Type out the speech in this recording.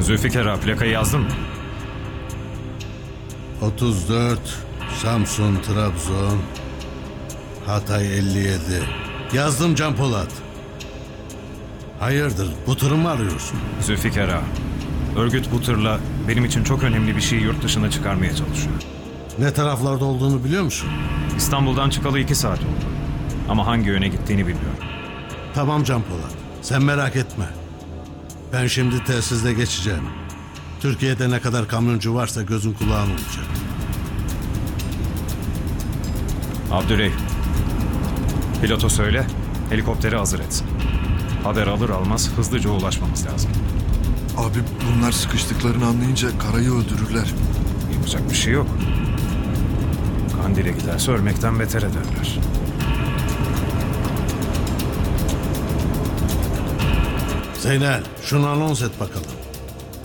Zülfikar ağa, plakayı yazdın mı? 34 Samsun Trabzon Hatay 57. Yazdım Can Polat. Hayırdır, bu tırı mı arıyorsun? Zülfikar ağa, örgüt bu tırla benim için çok önemli bir şeyi yurt dışına çıkarmaya çalışıyor. Ne taraflarda olduğunu biliyor musun? İstanbul'dan çıkalı 2 saat oldu. Ama hangi yöne gittiğini bilmiyorum. Tamam Can Polat, sen merak etme. Ben şimdi telsizle geçeceğim. Türkiye'de ne kadar kamyoncu varsa gözün kulağın olacak. Abdüley, pilota söyle, helikopteri hazır etsin. Haber alır almaz hızlıca ulaşmamız lazım. Abi bunlar sıkıştıklarını anlayınca Kara'yı öldürürler. Yapacak bir şey yok. Kandil'e giderse ölmekten beter ederler. Zeynel, şunu anons et bakalım.